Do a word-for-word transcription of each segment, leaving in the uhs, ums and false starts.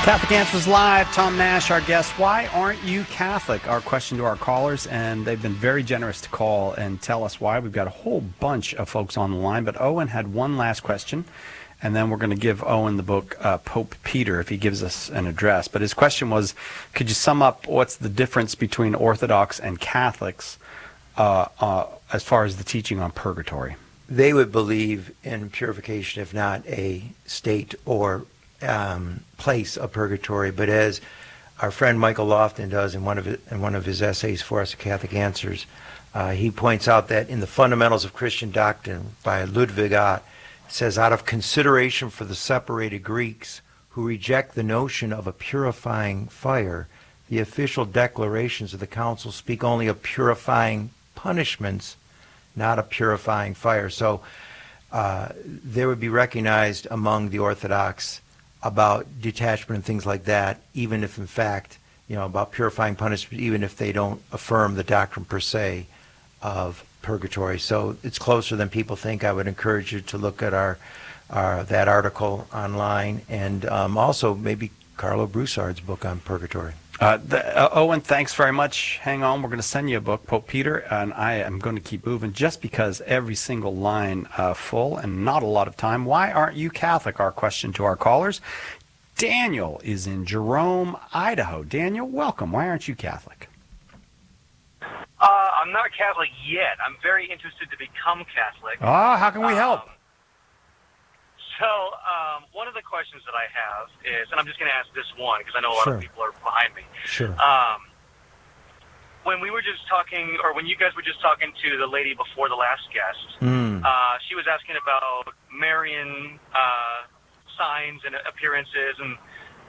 Catholic Answers Live, Tom Nash, our guest. Why aren't you Catholic? Our question to our callers, and they've been very generous to call and tell us why. We've got a whole bunch of folks on the line, but Owen had one last question, and then we're going to give Owen the book uh, Pope Peter if he gives us an address. But his question was, could you sum up what's the difference between Orthodox and Catholics uh, uh, as far as the teaching on purgatory? They would believe in purification, if not a state or Um, place of purgatory, but as our friend Michael Lofton does in one of his, in one of his essays for us at Catholic Answers, uh, he points out that in the Fundamentals of Christian Doctrine by Ludwig Ott, it says, out of consideration for the separated Greeks who reject the notion of a purifying fire, the official declarations of the Council speak only of purifying punishments, not a purifying fire. So uh, there would be recognized among the Orthodox about detachment and things like that, even if in fact, you know, about purifying punishment, even if they don't affirm the doctrine per se of purgatory. So it's closer than people think. I would encourage you to look at our, our that article online, and um, also maybe Carlo Broussard's book on purgatory. Uh, the, uh, Owen, thanks very much. Hang on. We're going to send you a book, Pope Peter, and I am going to keep moving just because every single line uh, full and not a lot of time. Why aren't you Catholic? Our question to our callers. Daniel is in Jerome, Idaho. Daniel, welcome. Why aren't you Catholic? Uh, I'm not Catholic yet. I'm very interested to become Catholic. Ah, how can we help? Um, So, um, one of the questions that I have is, and I'm just going to ask this one because I know a lot Sure. of people are behind me. Sure. Um, when we were just talking, or when you guys were just talking to the lady before the last guest, Mm. uh, she was asking about Marian uh, signs and appearances, and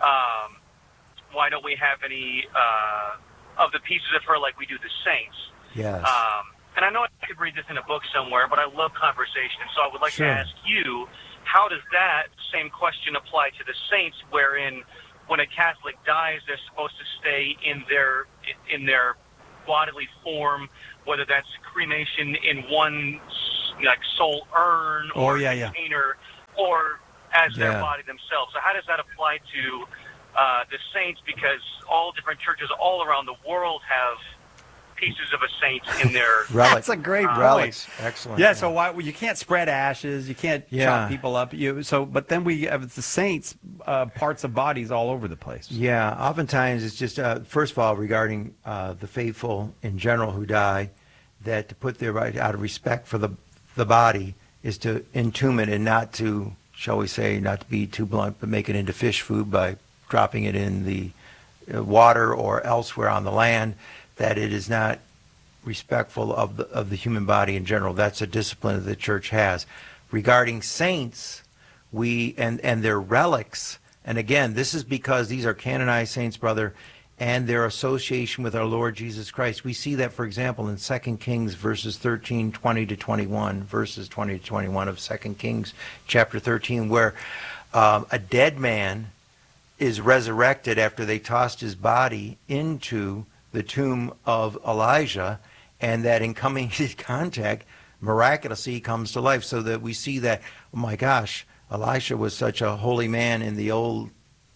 um, why don't we have any uh, of the pieces of her like we do the saints? Yes. Um, and I know I could read this in a book somewhere, but I love conversation, so I would like Sure. to ask you, how does that same question apply to the saints, wherein when a Catholic dies, they're supposed to stay in their in their bodily form, whether that's cremation in one like soul urn Oh, or yeah, yeah. container, or as Yeah. their body themselves. So how does that apply to uh, the saints? Because all different churches all around the world have pieces of a saint in their Relic. That's a great point. Relics. Excellent. Yeah, so why well, you can't spread ashes, you can't Yeah. chop people up. You so, but then we have the saints' uh, parts of bodies all over the place. Yeah, oftentimes it's just, uh, first of all, regarding uh, the faithful in general who die, that to put their right out of respect for the the body is to entomb it and not to, shall we say, not to be too blunt, but make it into fish food by dropping it in the uh, water or elsewhere on the land, that it is not respectful of the of the human body in general. That's a discipline that the church has. Regarding saints, we and and their relics, and again, this is because these are canonized saints, brother, and their association with our Lord Jesus Christ. We see that, for example, in Second Kings verses thirteen, twenty to twenty-one, verses twenty to twenty-one of Second Kings chapter thirteen, where um, a dead man is resurrected after they tossed his body into the tomb of Elijah, and that in coming into contact, miraculously he comes to life. So that we see that, oh my gosh, Elisha was such a holy man in the Old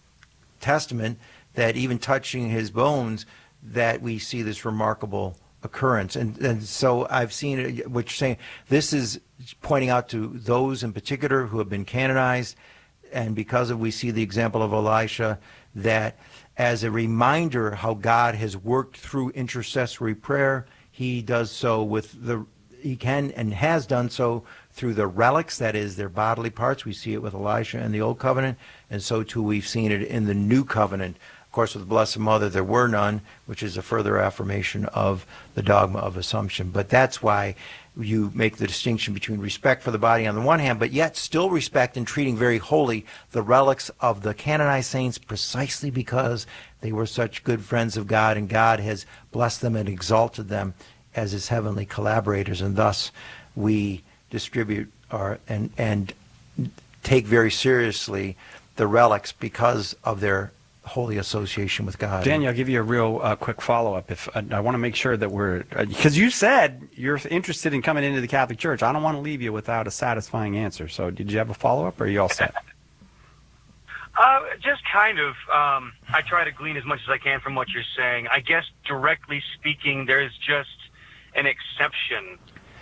Testament that even touching his bones, that we see this remarkable occurrence. And, and so I've seen it, which is saying this is pointing out to those in particular who have been canonized, and because of we see the example of Elisha, that as a reminder how God has worked through intercessory prayer, he does so with the, he can and has done so through the relics, that is their bodily parts. We see it with Elisha in the Old Covenant, and so too we've seen it in the New Covenant. Of course, with the Blessed Mother, there were none, which is a further affirmation of the dogma of Assumption. But that's why you make the distinction between respect for the body on the one hand, but yet still respect and treating very holy the relics of the canonized saints, precisely because they were such good friends of God, and God has blessed them and exalted them as his heavenly collaborators, and thus we distribute our and and take very seriously the relics because of their holy association with God. Daniel, I'll give you a real uh, quick follow-up. If uh, I want to make sure that we're, because uh, you said you're interested in coming into the Catholic Church. I don't want to leave you without a satisfying answer. So did you have a follow-up, or are you all set? Uh, just kind of. Um, I try to glean as much as I can from what you're saying. I guess directly speaking, there's just an exception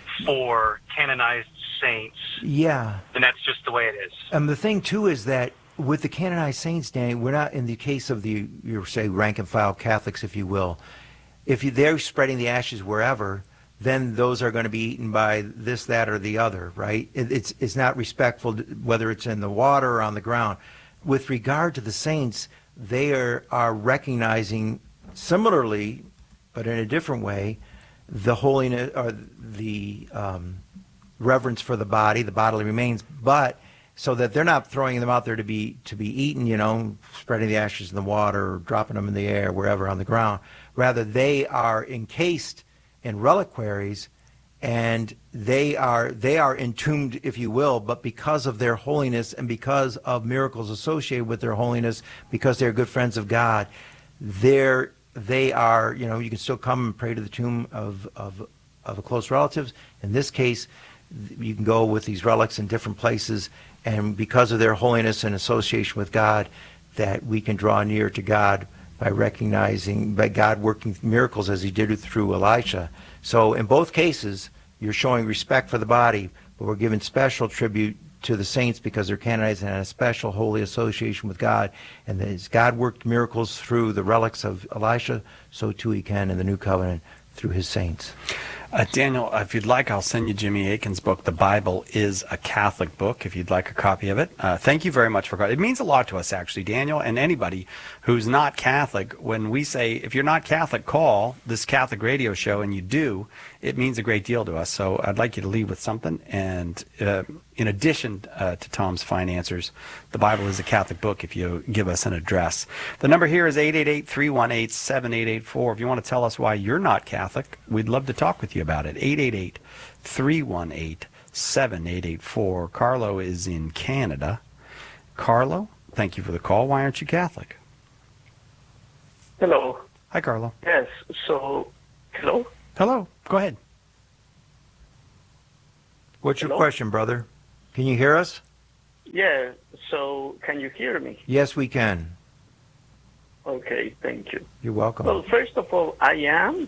for canonized saints. Yeah. And that's just the way it is. And the thing, too, is that with the canonized saints, Danny, we're not in the case of the, you say, rank and file Catholics, if you will. If you, they're spreading the ashes wherever, then those are going to be eaten by this, that, or the other, right? It, it's, it's not respectful, whether it's in the water or on the ground. With regard to the saints, they are, are recognizing similarly, but in a different way, the holiness or the um, reverence for the body, the bodily remains, but so that they're not throwing them out there to be to be eaten, you know, spreading the ashes in the water or dropping them in the air, wherever on the ground. Rather, they are encased in reliquaries, and they are they are entombed, if you will, but because of their holiness and because of miracles associated with their holiness, because they're good friends of God, they're they are, you know, you can still come and pray to the tomb of of of a close relatives. In this case, you can go with these relics in different places, and because of their holiness and association with God, that we can draw near to God by recognizing, by God working miracles as he did it through Elisha. So in both cases, you're showing respect for the body, but we're giving special tribute to the saints because they're canonized and in a special holy association with God. And as God worked miracles through the relics of Elisha, so too he can in the New Covenant through his saints. Uh, Daniel, if you'd like, I'll send you Jimmy Akin's book, The Bible is a Catholic Book, if you'd like a copy of it. Uh, thank you very much for it. It means a lot to us, actually, Daniel, and anybody who's not Catholic. When we say, if you're not Catholic, call this Catholic radio show, and you do, it means a great deal to us. So I'd like you to leave with something. And uh, in addition uh, to Tom's fine answers, The Bible is a Catholic Book, if you give us an address. The number here is eight eight eight, three one eight, seven eight eight four. If you want to tell us why you're not Catholic, we'd love to talk with you about it. eight eight eight, three one eight, seven eight eight four. Carlo is in Canada. Carlo, thank you for the call. Why aren't you Catholic? Hello. Hi, Carlo. Yes, so, hello? Hello. Go ahead. What's your Hello? question, brother? Can you hear us? Yeah, so can you hear me? Yes, we can. Okay, thank you. You're welcome. Well, first of all, I am.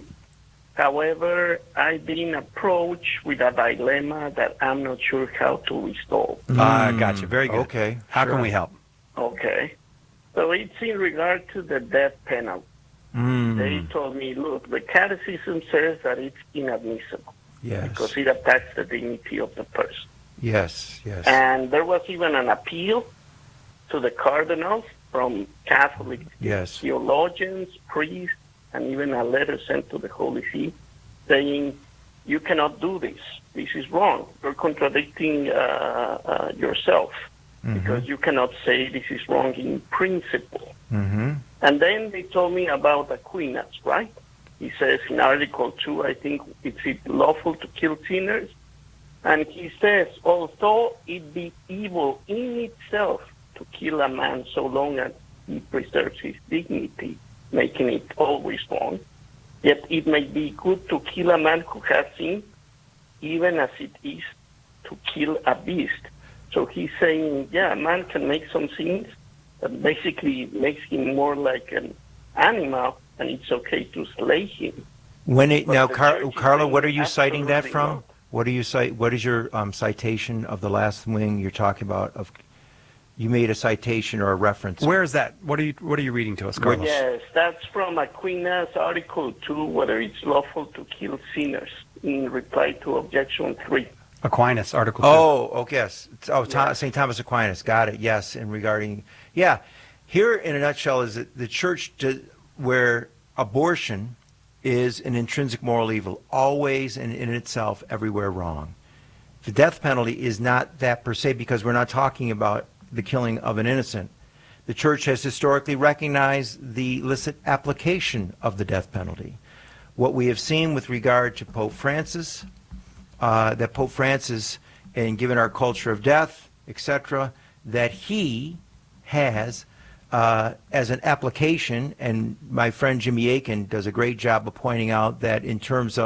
However, I've been approached with a dilemma that I'm not sure how to resolve. I uh, got you. Very good. Okay. How sure. can we help? Okay. So it's in regard to the death penalty. Mm. They told me, look, the catechism says that it's inadmissible Yes. because it attacks the dignity of the person. Yes, yes. And there was even an appeal to the cardinals from Catholic Yes. theologians, priests, and even a letter sent to the Holy See saying, you cannot do this. This is wrong. You're contradicting uh, uh, yourself Mm-hmm. because you cannot say this is wrong in principle. Mm-hmm. And then they told me about Aquinas, right? He says in Article two, I think it's lawful to kill sinners. And he says, although it be evil in itself to kill a man so long as he preserves his dignity, making it always wrong, yet it may be good to kill a man who has sinned, even as it is to kill a beast. So he's saying, yeah, a man can make some sins that basically makes him more like an animal, and it's okay to slay him. When it, But now, the Car- church is Carlo, saying what are you citing that absolutely from? not. What are you cite? What is your um, citation of the last wing you're talking about? Of you made a citation or a reference. Where is that? What are you What are you reading to us, Carlos? Yes, that's from Aquinas, Article two, whether it's lawful to kill sinners, in reply to Objection three. Aquinas, Article two. Oh, okay, yes. Oh, Yeah. Saint Thomas Aquinas. Got it. Yes, and regarding, yeah, here in a nutshell is that the church did, where abortion is an intrinsic moral evil, always and in itself, everywhere wrong. The death penalty is not that per se because we're not talking about the killing of an innocent. The church has historically recognized the illicit application of the death penalty. What we have seen with regard to Pope Francis, uh, that Pope Francis, and given our culture of death, et cetera, that he has uh, as an application, and my friend Jimmy Akin does a great job of pointing out that in terms of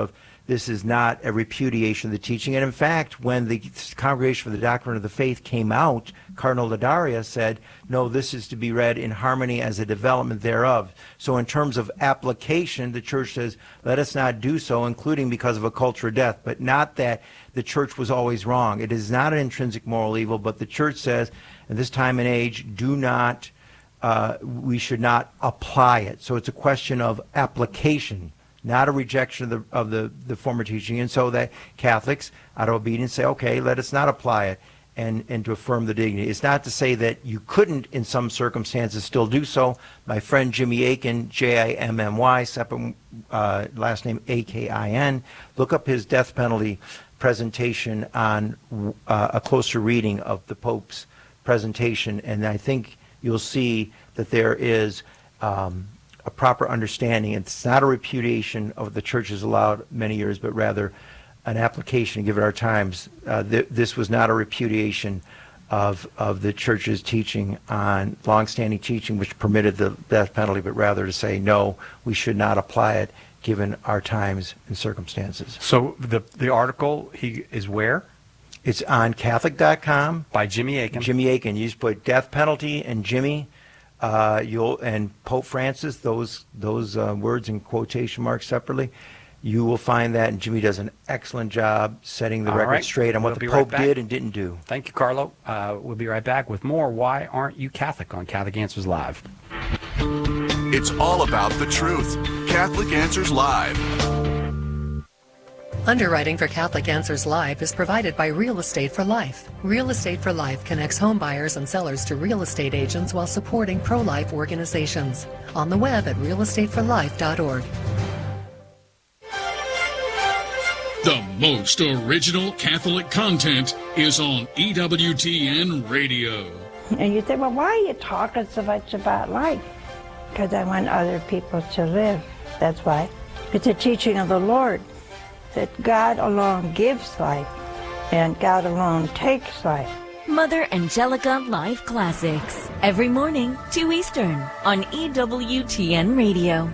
this is not a repudiation of the teaching. And in fact, when the Congregation for the Doctrine of the Faith came out, Cardinal Ladaria said, no, this is to be read in harmony as a development thereof. So in terms of application, the church says, let us not do so, including because of a culture of death, but not that the church was always wrong. It is not an intrinsic moral evil, but the church says, at this time and age, do not, uh, we should not apply it. So it's a question of application, not a rejection of the of the, the former teaching. And so that Catholics, out of obedience, say, okay, let us not apply it, and, and to affirm the dignity. It's not to say that you couldn't, in some circumstances, still do so. My friend Jimmy Akin, J I M M Y, separate, uh, last name A K I N, look up his death penalty presentation on uh, a closer reading of the Pope's presentation, and I think you'll see that there is um, a proper understanding. It's not a repudiation of what the church has allowed many years, but rather an application, given our times. Uh, th this was not a repudiation of of the church's teaching on longstanding teaching, which permitted the death penalty, but rather to say, no, we should not apply it, given our times and circumstances. So the the article he is where? It's on Catholic dot com by Jimmy Akin. Jimmy Akin. You just put death penalty and Jimmy, uh, you'll and Pope Francis, those those uh, words in quotation marks separately. You will find that, and Jimmy does an excellent job setting the All record right. straight on We'll what be the right Pope back. did and didn't do. Thank you, Carlo. Uh, we'll be right back with more Why Aren't You Catholic on Catholic Answers Live. It's all about the truth. Catholic Answers Live. Underwriting for Catholic Answers Live is provided by Real Estate for Life. Real Estate for Life connects home buyers and sellers to real estate agents while supporting pro-life organizations. On the web at real estate for life dot org. The most original Catholic content is on E W T N Radio. And you say, well, why are you talking so much about life? Because I want other people to live. That's why. It's a teaching of the Lord that God alone gives life and God alone takes life. Mother Angelica Live Classics. Every morning, two Eastern, on E W T N Radio.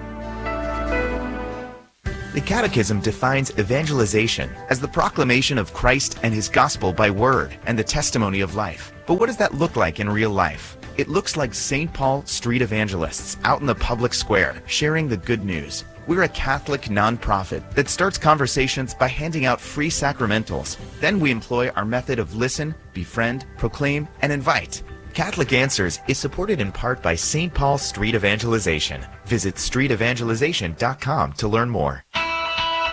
The Catechism defines evangelization as the proclamation of Christ and His gospel by word and the testimony of life. But what does that look like in real life? It looks like Saint Paul Street Evangelists out in the public square sharing the good news. We're a Catholic nonprofit that starts conversations by handing out free sacramentals. Then we employ our method of listen, befriend, proclaim, and invite. Catholic Answers is supported in part by Saint Paul Street Evangelization. Visit street evangelization dot com to learn more.